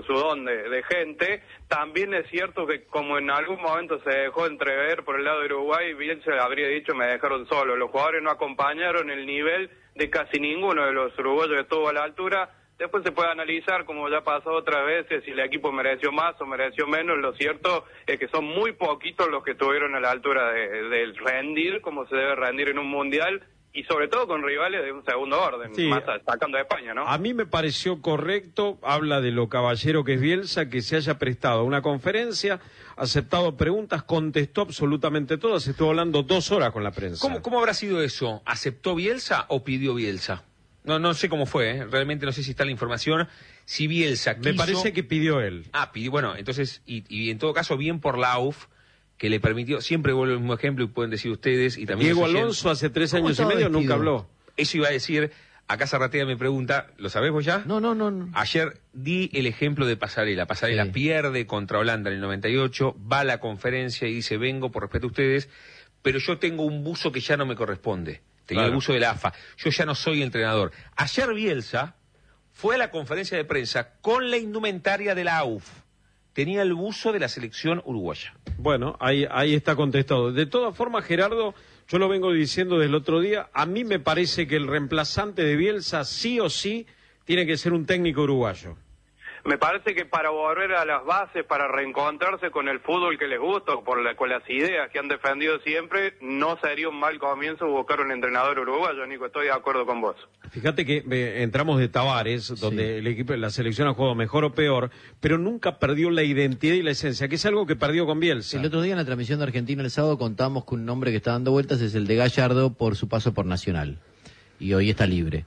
sudón de gente. También es cierto que como en algún momento se dejó entrever por el lado de Uruguay, bien se habría dicho me dejaron solo. Los jugadores no acompañaron el nivel de casi ninguno de los uruguayos que estuvo a la altura. Después se puede analizar, como ya pasó otras veces, si el equipo mereció más o mereció menos. Lo cierto es que son muy poquitos los que estuvieron a la altura de rendir como se debe rendir en un mundial, y sobre todo con rivales de un segundo orden, sí, más sacando de España, ¿no? A mí me pareció correcto, habla de lo caballero que es Bielsa, que se haya prestado a una conferencia, aceptado preguntas, contestó absolutamente todas, estuvo hablando 2 horas con la prensa. ¿Cómo habrá sido eso? ¿Aceptó Bielsa o pidió Bielsa? No sé cómo fue, realmente no sé si está la información. Si Bielsa quiso... Me parece que pidió él. Pidió, bueno, entonces, y en todo caso, bien por la AUF, que le permitió, siempre vuelvo al mismo ejemplo y pueden decir ustedes, y también... Diego Alonso hace 3 años y medio nunca habló. Eso iba a decir, acá Zarratea me pregunta, ¿lo sabés vos ya? No. Ayer di el ejemplo de Pasarela. Pasarela pierde contra Holanda en el 98, va a la conferencia y dice, vengo por respeto a ustedes, pero yo tengo un buzo que ya no me corresponde. Tenía el buzo de la AFA. Yo ya no soy entrenador. Ayer Bielsa fue a la conferencia de prensa con la indumentaria de la AUF. Tenía el buzo de la selección uruguaya. Bueno, ahí está contestado. De todas formas, Gerardo, yo lo vengo diciendo desde el otro día, a mí me parece que el reemplazante de Bielsa sí o sí tiene que ser un técnico uruguayo. Me parece que para volver a las bases, para reencontrarse con el fútbol que les gusta, con las ideas que han defendido siempre, no sería un mal comienzo buscar un entrenador uruguayo, Nico, estoy de acuerdo con vos. Fíjate que entramos de Tavares, donde el equipo, la selección ha jugado mejor o peor, pero nunca perdió la identidad y la esencia, que es algo que perdió con Bielsa. El otro día en la transmisión de Argentina el sábado contamos que un nombre que está dando vueltas es el de Gallardo por su paso por Nacional, y hoy está libre.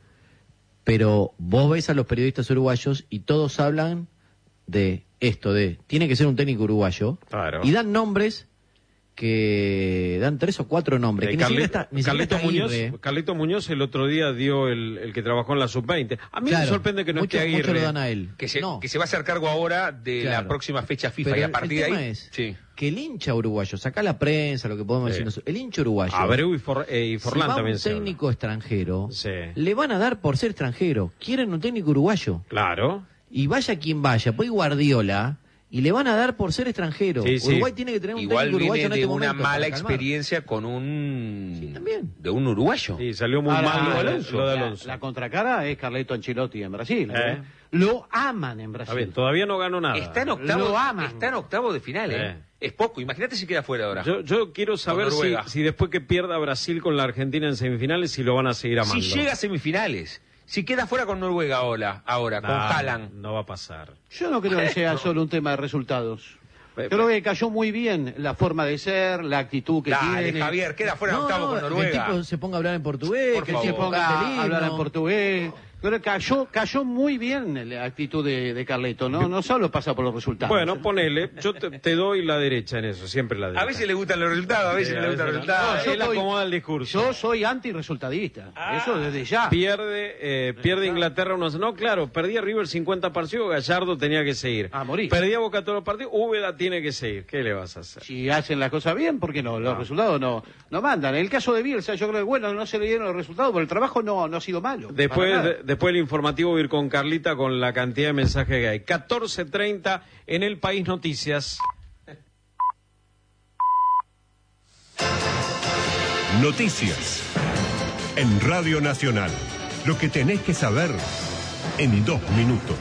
Pero vos ves a los periodistas uruguayos y todos hablan de esto, tiene que ser un técnico uruguayo, y dan nombres que dan 3 o 4 nombres. Que Carlito Muñoz el otro día dio el que trabajó en la Sub-20. A mí me sorprende que no esté Aguirre. Muchos lo dan a él. Que se va a hacer cargo ahora de la próxima fecha FIFA. Pero y a partir de ahí... Es que el hincha uruguayo, saca la prensa, lo que podemos decir nosotros, el hincha uruguayo... Abreu y Forlán si también un técnico extranjero, le van a dar por ser extranjero. Quieren un técnico uruguayo. Claro. Y vaya quien vaya, pues Guardiola... Y le van a dar por ser extranjero. Uruguay tiene que tener un técnico uruguayo en este momento. Igual viene de una mala experiencia con de un uruguayo. Sí, salió muy mal lo de Alonso. La contracara es Carleto Ancelotti en Brasil. Lo aman en Brasil. A ver, todavía no ganó nada. Está en octavo de final, Es poco. Imagínate si queda fuera ahora. Yo quiero saber si después que pierda Brasil con la Argentina en semifinales, si lo van a seguir amando. Si llega a semifinales. Si queda fuera con Noruega ahora con Haaland. No va a pasar. Yo no creo que sea solo un tema de resultados. Creo que cayó muy bien la forma de ser, la actitud que tiene. Javier, queda fuera octavo con Noruega. Que el tipo se ponga a hablar en portugués, que se ponga a hablar en portugués. Pero cayó muy bien la actitud de Carleto, no solo pasa por los resultados. Bueno, ponele, yo te doy la derecha en eso, siempre la derecha. A veces le gustan los resultados, a veces le gustan los resultados. Él acomoda el discurso. Yo soy antirresultadista, eso desde ya. Pierde Inglaterra unos... No, claro, perdía River 50 partidos, Gallardo tenía que seguir. Morir. Perdía Boca todos los partidos, Úbeda tiene que seguir. ¿Qué le vas a hacer? Si hacen las cosas bien, ¿por qué no? Los resultados no mandan. En el caso de Bielsa, yo creo que no se le dieron los resultados, pero el trabajo no ha sido malo. Después el informativo voy a ir con Carlita con la cantidad de mensajes que hay. 14:30 en El País Noticias. Noticias en Radio Nacional. Lo que tenés que saber en 2 minutos.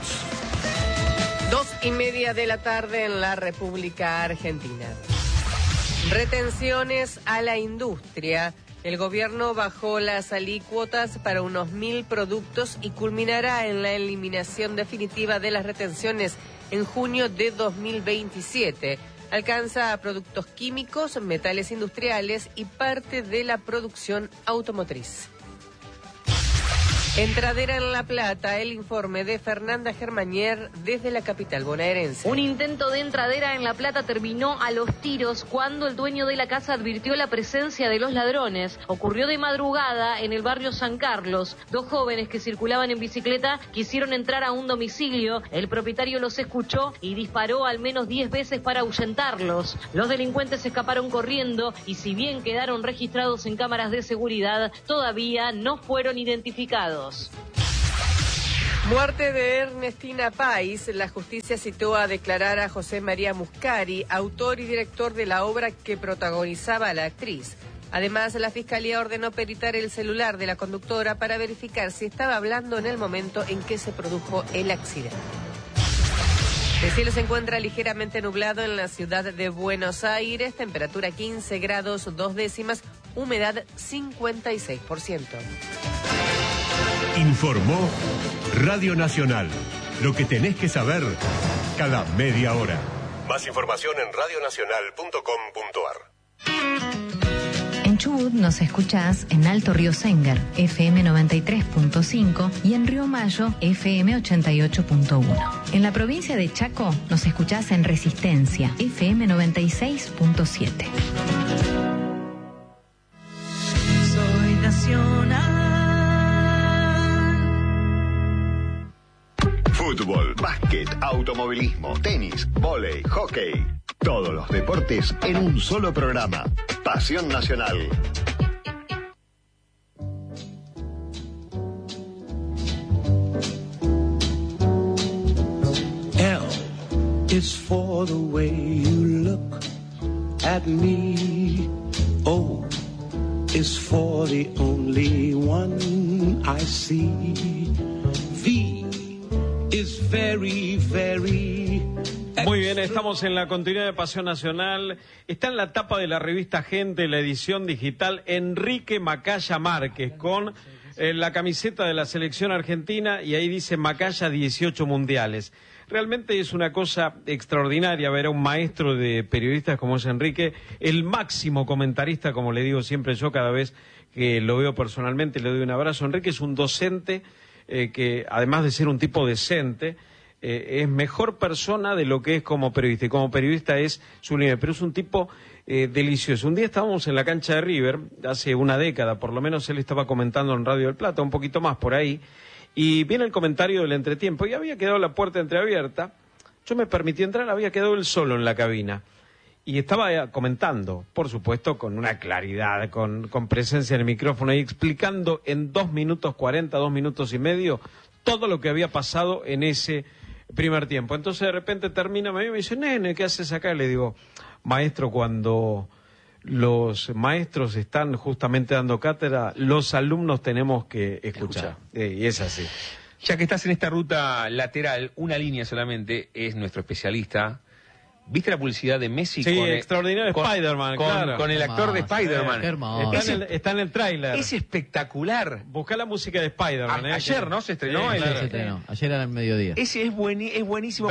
2:30 de la tarde en la República Argentina. Retenciones a la industria. El gobierno bajó las alícuotas para unos 1.000 productos y culminará en la eliminación definitiva de las retenciones en junio de 2027. Alcanza a productos químicos, metales industriales y parte de la producción automotriz. Entradera en La Plata, el informe de Fernanda Germanier desde la capital bonaerense. Un intento de entradera en La Plata terminó a los tiros cuando el dueño de la casa advirtió la presencia de los ladrones. Ocurrió de madrugada en el barrio San Carlos. 2 jóvenes que circulaban en bicicleta quisieron entrar a un domicilio. El propietario los escuchó y disparó al menos 10 veces para ahuyentarlos. Los delincuentes escaparon corriendo y si bien quedaron registrados en cámaras de seguridad, todavía no fueron identificados. Muerte de Ernestina Pais. La justicia citó a declarar a José María Muscari, autor y director de la obra que protagonizaba a la actriz. Además, la Fiscalía ordenó peritar el celular de la conductora para verificar si estaba hablando en el momento en que se produjo el accidente. El cielo se encuentra ligeramente nublado en la ciudad de Buenos Aires, temperatura 15 grados 2 décimas, humedad 56%. Informó Radio Nacional. Lo que tenés que saber cada media hora. Más información en radionacional.com.ar. En Chubut nos escuchás en Alto Río Sénger, FM 93.5 y en Río Mayo, FM 88.1. En la provincia de Chaco nos escuchás en Resistencia, FM 96.7. Soy nacional. Fútbol, básquet, automovilismo, tenis, vóley, hockey. Todos los deportes en un solo programa. Pasión Nacional. L is for the way you look at me. O is for the only one I see. V is very, very... Muy bien, estamos en la continuidad de Pasión Nacional. Está en la tapa de la revista Gente, la edición digital, Enrique Macaya Márquez, con la camiseta de la selección argentina, y ahí dice Macaya 18 mundiales. Realmente es una cosa extraordinaria ver a un maestro de periodistas como es Enrique, el máximo comentarista, como le digo siempre yo cada vez que lo veo personalmente, le doy un abrazo. Enrique es un docente que, además de ser un tipo decente, es mejor persona de lo que es como periodista, y como periodista es sublime, pero es un tipo delicioso. Un día estábamos en la cancha de River, hace una década por lo menos, él estaba comentando en Radio del Plata, un poquito más por ahí, y viene el comentario del entretiempo, y había quedado la puerta entreabierta, yo me permití entrar, había quedado él solo en la cabina, y estaba comentando, por supuesto, con una claridad, con presencia en el micrófono, y explicando en 2 minutos 40, 2 minutos y medio, todo lo que había pasado en ese primer tiempo. Entonces de repente termina, me dice, nene, ¿qué haces acá? Le digo, maestro, cuando los maestros están justamente dando cátedra, los alumnos tenemos que escuchar. Y es así. Ya que estás en esta ruta lateral, una línea solamente, es nuestro especialista. ¿Viste la publicidad de Messi? Sí, extraordinario Spider-Man, claro. Con el actor de Spider-Man. Está en el tráiler. Es espectacular. Buscá la música de Spider-Man. Ayer, ¿no? Se estrenó. Sí, se estrenó. Ayer era el mediodía. Ese es buenísimo.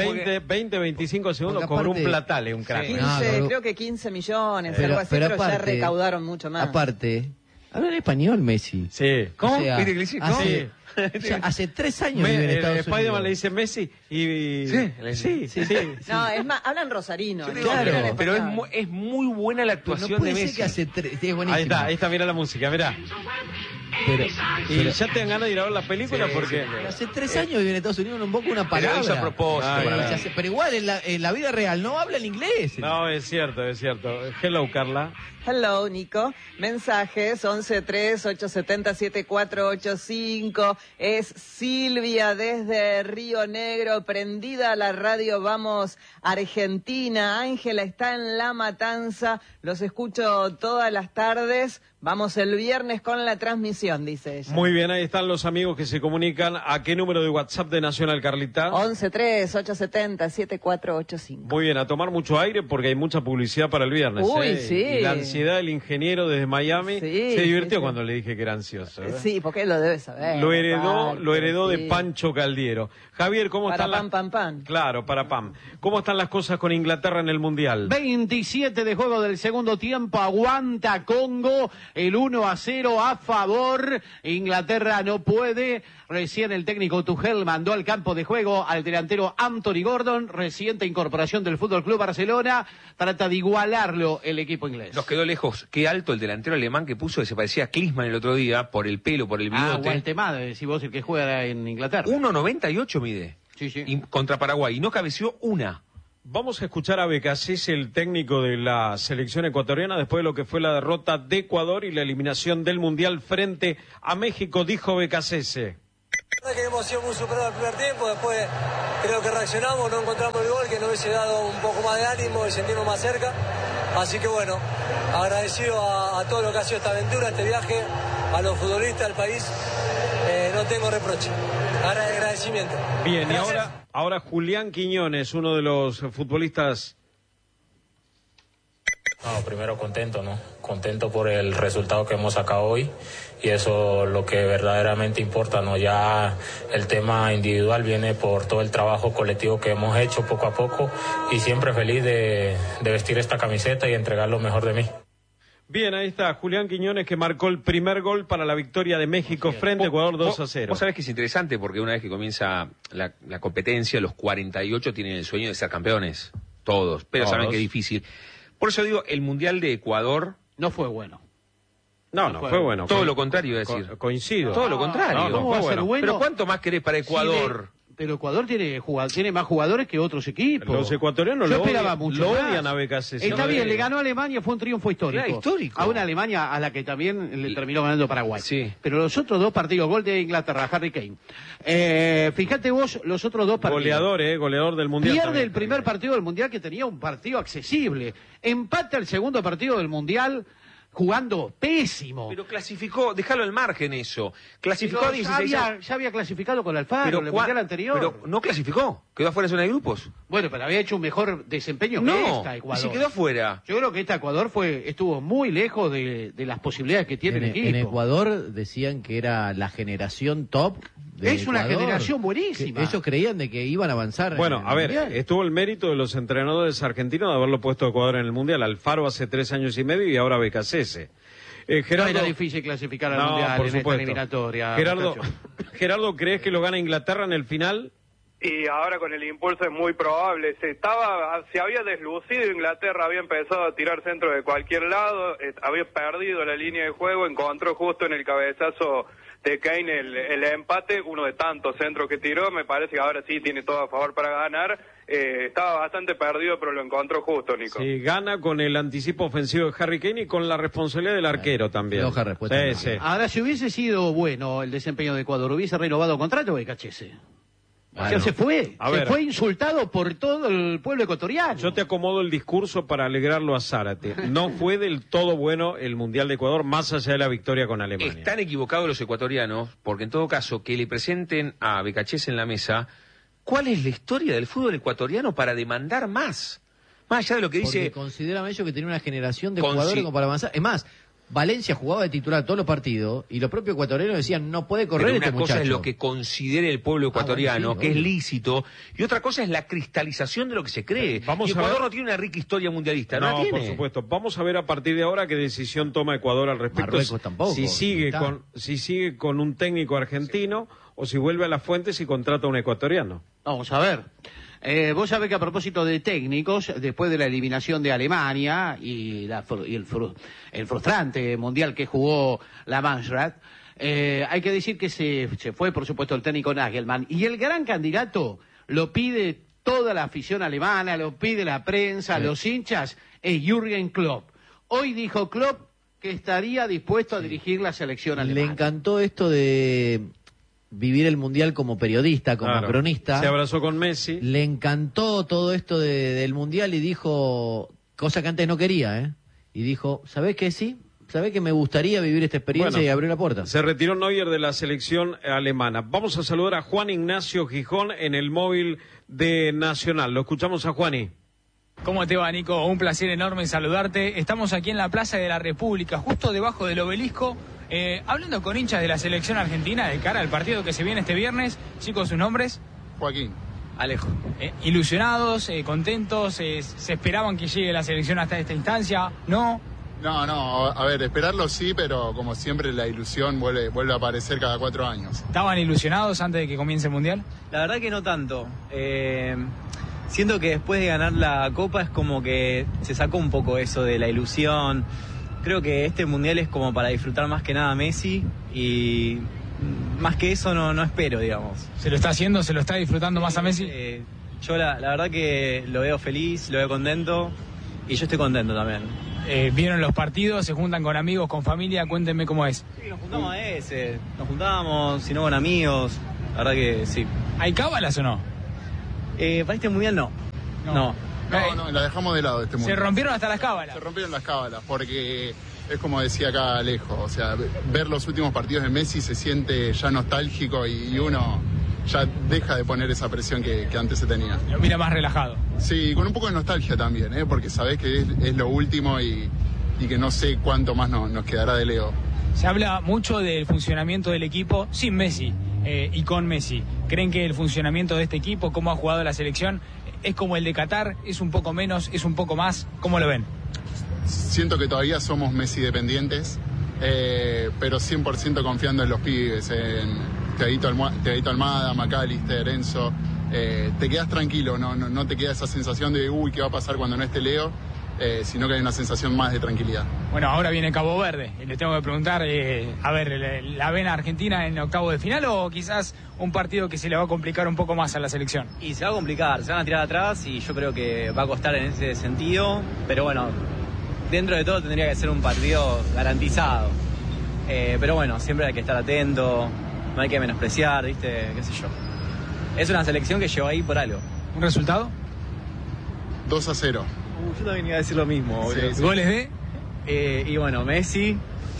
25 segundos, cobró un platale, un crack. 15, creo que 15 millones, algo así, pero aparte, ya recaudaron mucho más. Aparte, habla en español Messi. Sí. ¿Cómo? O sea, ¿Viste que le dice? hace 3 años vive en Estados Unidos. Spider-Man le dice Messi y... Sí. No, es más, hablan rosarino. Claro, pero es muy buena la actuación no de Messi. Que hace es buenísimo. Ahí está, mira la música, mira. Y ya te dan ganas de ir a ver la película porque... Hace 3 años vive en Estados Unidos, no invoca una palabra. Pero eso a propósito. Pero igual en la vida real no habla en inglés. No, es cierto. Hello, Carla. Hello, Nico. Mensajes 1138707485. Es Silvia desde Río Negro, prendida a la radio. Vamos, Argentina. Ángela está en La Matanza. Los escucho todas las tardes. Vamos el viernes con la transmisión, dice ella. Muy bien, ahí están los amigos que se comunican. ¿A qué número de WhatsApp de Nacional, Carlita? 1138707485. Muy bien, a tomar mucho aire porque hay mucha publicidad para el viernes. Uy, sí. Y la ansiedad del ingeniero desde Miami se divirtió cuando le dije que era ansioso. Sí, porque él lo debe saber. Lo heredó de Pancho Caldiero. Javier, ¿cómo están las... Pam. Claro, para Pam. ¿Cómo están las cosas con Inglaterra en el Mundial? 27 de juego del segundo tiempo, aguanta Congo, el 1-0 a favor. Inglaterra no puede. Recién el técnico Tuchel mandó al campo de juego al delantero Anthony Gordon, reciente incorporación del Fútbol Club Barcelona. Trata de igualarlo el equipo inglés. Nos quedó lejos. Qué alto el delantero alemán que puso, que se parecía a Klinsmann el otro día, por el pelo, por el bigote. Gualtemade, si vos el que juega en Inglaterra. 1,98 mide. Sí. Y contra Paraguay. Y no cabeció una. Vamos a escuchar a Becasese, el técnico de la selección ecuatoriana, después de lo que fue la derrota de Ecuador y la eliminación del Mundial frente a México, dijo Becasese. La verdad que hemos sido muy superados el primer tiempo, después creo que reaccionamos, no encontramos el gol que nos hubiese dado un poco más de ánimo y sentirnos más cerca. Así que bueno, agradecido a todo lo que ha sido esta aventura, este viaje, a los futbolistas, al país. No tengo reproche, agradecimiento. Bien, Gracias. y ahora Julián Quiñones, uno de los futbolistas. No, primero contento, ¿no? Contento por el resultado que hemos sacado hoy y eso es lo que verdaderamente importa, ¿no? Ya el tema individual viene por todo el trabajo colectivo que hemos hecho poco a poco y siempre feliz de vestir esta camiseta y entregar lo mejor de mí. Bien, ahí está Julián Quiñones, que marcó el primer gol para la victoria de México frente a Ecuador 2-0. Vos sabés que es interesante porque una vez que comienza la competencia, los 48 tienen el sueño de ser campeones, todos, pero saben que es difícil. Por eso digo, el Mundial de Ecuador no fue bueno. No fue bueno. Todo lo contrario, es decir. Coincido. Todo lo contrario. No fue bueno. Pero ¿cuánto más querés para Ecuador? Pero Ecuador tiene más jugadores que otros equipos. Los ecuatorianos Yo lo esperaba odian, mucho lo más. odian a BKC. Está bien, le ganó a Alemania, fue un triunfo histórico. Era histórico. A una Alemania a la que también le terminó ganando Paraguay. Sí. Pero los otros dos partidos, gol de Inglaterra, Harry Kane. Fíjate vos, los otros dos partidos. Goleador del Mundial. Pierde también. el primer partido del Mundial, que tenía un partido accesible. Empata el segundo partido del Mundial jugando pésimo. Pero clasificó, déjalo al margen eso. Clasificó Pero a 16. ya había clasificado con Alfaro en el Mundial anterior. Pero no clasificó, quedó afuera de zona de grupos. Bueno, pero había hecho un mejor desempeño que esta Ecuador. Si quedó afuera. Yo creo que esta Ecuador estuvo muy lejos de las posibilidades que tiene el equipo. En Ecuador decían que era la generación top. Es una Ecuador, generación buenísima. que ellos creían de que iban a avanzar. Bueno, en a el ver, Mundial. estuvo el mérito de los entrenadores argentinos de haberlo puesto a Ecuador en el Mundial. Alfaro hace 3 años y medio y ahora BKC. Gerardo, no era difícil clasificar al No, Mundial por en esta supuesto. eliminatoria. Gerardo, ¿crees que lo gana Inglaterra en el final? Y ahora con el impulso es muy probable. Se había deslucido Inglaterra, había empezado a tirar centro de cualquier lado, había perdido la línea de juego, encontró justo en el cabezazo de Kane el empate, uno de tantos centros que tiró. Me parece que ahora sí tiene todo a favor para ganar. Estaba bastante perdido, pero lo encontró justo, Nico. Sí, gana con el anticipo ofensivo de Harry Kane y con la responsabilidad del arquero también. Floja respuesta. Sí. Ahora, si hubiese sido bueno el desempeño de Ecuador, ¿hubiese renovado contrato de Cachese? Bueno, se fue insultado por todo el pueblo ecuatoriano. Yo te acomodo el discurso para alegrarlo a Zárate. No fue del todo bueno el Mundial de Ecuador, más allá de la victoria con Alemania. Están equivocados los ecuatorianos, porque en todo caso, que le presenten a Becachese en la mesa, ¿cuál es la historia del fútbol ecuatoriano para demandar más? Más allá de lo que Porque dice... consideran ellos que tenía una generación de Con jugadores sí. como para avanzar. Es más, Valencia jugaba de titular todos los partidos y los propios ecuatorianos decían no puede correr Pero este una cosa muchacho. es lo que considere el pueblo ecuatoriano, bueno, sí, que es obvio. lícito, y otra cosa es la cristalización de lo que se cree. Vamos y a Ecuador ver. no tiene una rica historia mundialista, no, la No, tiene. por supuesto. Vamos a ver a partir de ahora qué decisión toma Ecuador al respecto. Marruecos tampoco, Si sigue está. si sigue con un técnico argentino o si vuelve a las fuentes y contrata a un ecuatoriano. Vamos a ver. Vos sabés que a propósito de técnicos, después de la eliminación de Alemania y el frustrante mundial que jugó la Mannschaft, hay que decir que se fue, por supuesto, el técnico Nagelmann. Y el gran candidato lo pide toda la afición alemana, lo pide la prensa, los hinchas, es Jürgen Klopp. Hoy dijo Klopp que estaría dispuesto a dirigir la selección alemana. Le encantó esto de vivir el Mundial como periodista, como Claro. cronista. Se abrazó con Messi. Le encantó todo esto del Mundial y dijo, cosa que antes no quería, ¿eh? Y dijo, ¿sabés qué sí? ¿Sabés que me gustaría vivir esta experiencia Bueno, y abrir la puerta? Se retiró Neuer de la selección alemana. Vamos a saludar a Juan Ignacio Gijón en el móvil de Nacional. Lo escuchamos a Juani. ¿Cómo te va, Nico? Un placer enorme saludarte. Estamos aquí en la Plaza de la República, justo debajo del obelisco, hablando con hinchas de la selección argentina de cara al partido que se viene este viernes. Chicos, ¿sus nombres? Joaquín. Alejo. ¿Ilusionados, contentos? ¿Se esperaban que llegue la selección hasta esta instancia? ¿No? No, a ver, esperarlo sí, pero como siempre la ilusión vuelve a aparecer cada 4 años. ¿Estaban ilusionados antes de que comience el Mundial? La verdad que no tanto. Siento que después de ganar la Copa es como que se sacó un poco eso de la ilusión. Creo que este Mundial es como para disfrutar más que nada Messi y más que eso no espero, digamos. ¿Se lo está haciendo? ¿Se lo está disfrutando más a Messi? Yo la verdad que lo veo feliz, lo veo contento y yo estoy contento también. ¿Vieron los partidos? ¿Se juntan con amigos, con familia? Cuéntenme cómo es. Sí, nos juntamos a ese, nos juntamos, si no con amigos. La verdad que sí. ¿Hay cábalas o no? Para este mundial no. No. No, la dejamos de lado este mundial. Se rompieron hasta las cábalas. Se rompieron las cábalas, porque es como decía acá Alejo, o sea, ver los últimos partidos de Messi se siente ya nostálgico y uno ya deja de poner esa presión que antes se tenía. Lo mira más relajado. Sí, con un poco de nostalgia también, porque sabés que es lo último y que no sé cuánto más nos quedará de Leo. Se habla mucho del funcionamiento del equipo sin Messi y con Messi. ¿Creen que el funcionamiento de este equipo, cómo ha jugado la selección, es como el de Qatar? ¿Es un poco menos? ¿Es un poco más? ¿Cómo lo ven? Siento que todavía somos Messi dependientes, pero 100% confiando en los pibes, en Thiaguito Almada, McAllister, Enzo. Te quedas tranquilo, no te queda esa sensación de ¿qué va a pasar cuando no esté Leo? Sino que hay una sensación más de tranquilidad. Bueno, ahora viene Cabo Verde y les tengo que preguntar, a ver, ¿la ven a Argentina en octavo de final o quizás un partido que se le va a complicar un poco más a la selección? Y se va a complicar, se van a tirar atrás y yo creo que va a costar en ese sentido, pero bueno, dentro de todo tendría que ser un partido garantizado. Pero bueno, siempre hay que estar atento, no hay que menospreciar, ¿viste? Qué sé yo. Es una selección que llegó ahí por algo. ¿Un resultado? 2-0. Yo también iba a decir lo mismo, boludo. Sí. ¿Goles de? Y bueno, Messi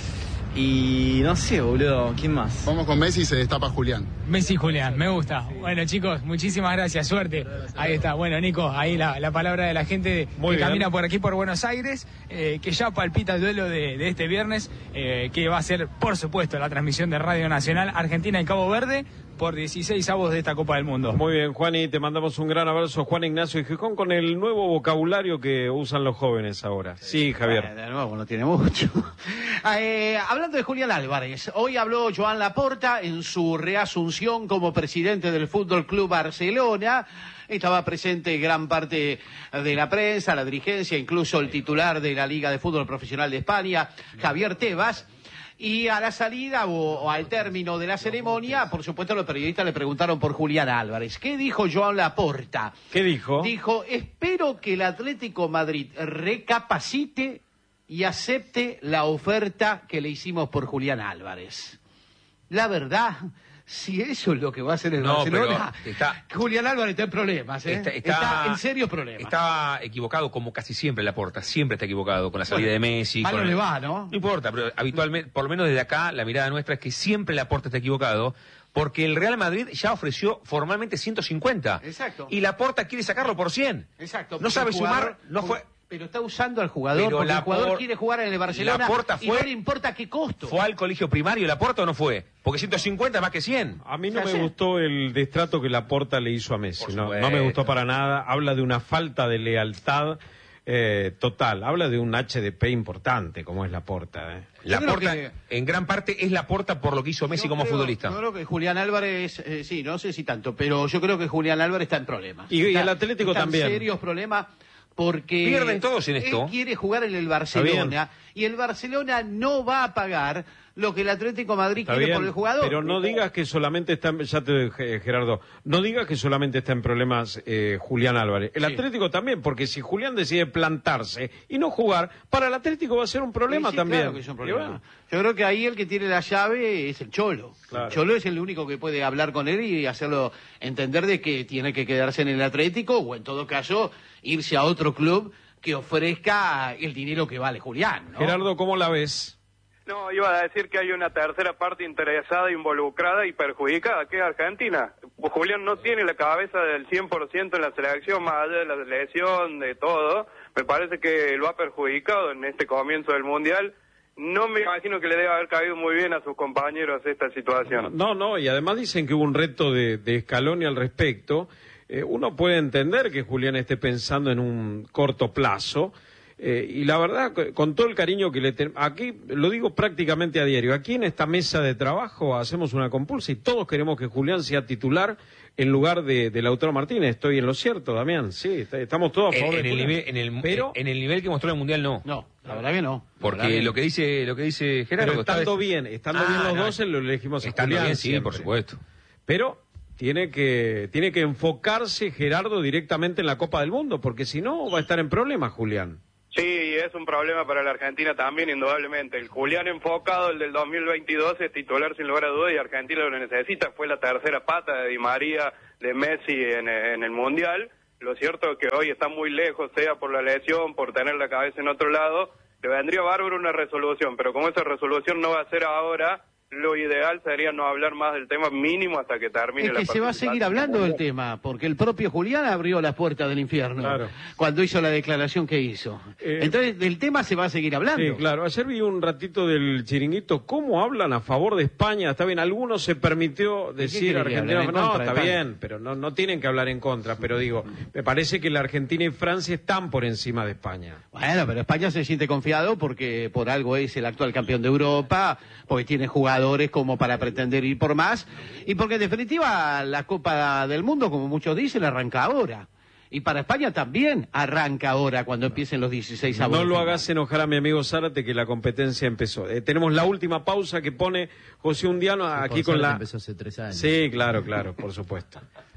y no sé, boludo, ¿quién más? Vamos con Messi y se destapa Julián. Messi y Julián, me gusta. Bueno, chicos, muchísimas gracias, suerte. Ahí está, bueno, Nico, ahí la palabra de la gente que camina por aquí, por Buenos Aires, que ya palpita el duelo de este viernes, que va a ser, por supuesto, la transmisión de Radio Nacional Argentina y Cabo Verde por 16avos de esta Copa del Mundo. Muy bien, Juani, te mandamos un gran abrazo, Juan Ignacio y Gijón, con el nuevo vocabulario que usan los jóvenes ahora. Sí, Javier. De nuevo, no tiene mucho. Hablando de Julián Álvarez, hoy habló Joan Laporta en su reasunción como presidente del Fútbol Club Barcelona. Estaba presente gran parte de la prensa, la dirigencia, incluso el titular de la Liga de Fútbol Profesional de España, Javier Tebas. Y a la salida o al término de la ceremonia, por supuesto, los periodistas le preguntaron por Julián Álvarez. ¿Qué dijo Joan Laporta? ¿Qué dijo? Dijo, espero que el Atlético Madrid recapacite y acepte la oferta que le hicimos por Julián Álvarez. La verdad, si eso es lo que va a hacer el Barcelona, Julián Álvarez está en problemas, ¿eh? Está en serios problemas. Está equivocado como casi siempre Laporta, siempre está equivocado con la salida de Messi. Malo le va, ¿no? No importa, pero habitualmente, por lo menos desde acá, la mirada nuestra es que siempre Laporta está equivocado, porque el Real Madrid ya ofreció formalmente 150. Exacto. Y Laporta quiere sacarlo por 100. Exacto. No sabe sumar, no fue... Pero está usando al jugador, porque el jugador quiere jugar en el Barcelona y no le importa qué costo. ¿Fue al colegio primario Laporta o no fue? Porque 150 más que 100. A mí no me gustó el destrato que Laporta le hizo a Messi. No me gustó para nada. Habla de una falta de lealtad total. Habla de un HDP importante, como es Laporta. Laporta, en gran parte, es Laporta por lo que hizo Messi como futbolista. Yo creo que Julián Álvarez, sí, no sé si tanto, pero yo creo que Julián Álvarez está en problemas. Y el Atlético también. En serios problemas. Porque pierden todos en esto. Él quiere jugar en el Barcelona y el Barcelona no va a pagar lo que el Atlético Madrid quiere por el jugador. Pero no digas que solamente está, Gerardo, no digas que solamente está en problemas Julián Álvarez. El Atlético también, porque si Julián decide plantarse y no jugar, para el Atlético va a ser un problema también. Claro que es un problema. Yo creo que ahí el que tiene la llave es el Cholo. Claro. El Cholo es el único que puede hablar con él y hacerlo entender de que tiene que quedarse en el Atlético o en todo caso irse a otro club que ofrezca el dinero que vale Julián, ¿no? Gerardo, ¿cómo la ves? No, iba a decir que hay una tercera parte interesada, involucrada y perjudicada, que es Argentina. Julián no tiene la cabeza del 100% en la selección, más allá de la lesión, de todo. Me parece que lo ha perjudicado en este comienzo del Mundial. No me imagino que le debe haber caído muy bien a sus compañeros esta situación. No, y además dicen que hubo un reto de Scaloni al respecto. Uno puede entender que Julián esté pensando en un corto plazo, y la verdad, con todo el cariño que le tenemos, aquí lo digo prácticamente a diario, aquí en esta mesa de trabajo hacemos una compulsa y todos queremos que Julián sea titular en lugar de Lautaro Martínez. ¿Estoy en lo cierto, Damián? Sí, estamos todos a favor de Julián. Pero en el nivel que mostró en el Mundial no. No, la verdad que no. Porque lo que dice Gerardo... Pero estando bien los dos, lo elegimos a Julián. Bien, sí, por supuesto. Pero... Tiene que enfocarse Gerardo directamente en la Copa del Mundo, porque si no va a estar en problemas Julián. Sí, es un problema para la Argentina también, indudablemente. El Julián enfocado, el del 2022, es titular sin lugar a dudas y Argentina lo necesita. Fue la tercera pata de Di María, de Messi en el Mundial. Lo cierto es que hoy está muy lejos, sea por la lesión, por tener la cabeza en otro lado. Le vendría bárbaro una resolución, pero como esa resolución no va a ser ahora, lo ideal sería no hablar más del tema mínimo hasta que termine la participación. Es que se va a seguir hablando del tema, porque el propio Julián abrió las puertas del infierno cuando hizo la declaración que hizo. Entonces, del tema se va a seguir hablando. Sí, claro. Ayer vi un ratito del Chiringuito, cómo hablan a favor de España. Está bien, algunos se permitió decir Argentina, no, está bien, pero no tienen que hablar en contra. Pero digo, me parece que la Argentina y Francia están por encima de España. Bueno, pero España se siente confiado porque por algo es el actual campeón de Europa, porque tiene jugadores como para pretender ir por más, y porque en definitiva la Copa del Mundo, como muchos dicen, arranca ahora. Y para España también arranca ahora, cuando empiecen los 16 avos. No lo hagas enojar a mi amigo Zárate, que la competencia empezó. Tenemos la última pausa que pone José Undiano aquí con la... Empezó hace 3 años. Sí, claro, por supuesto.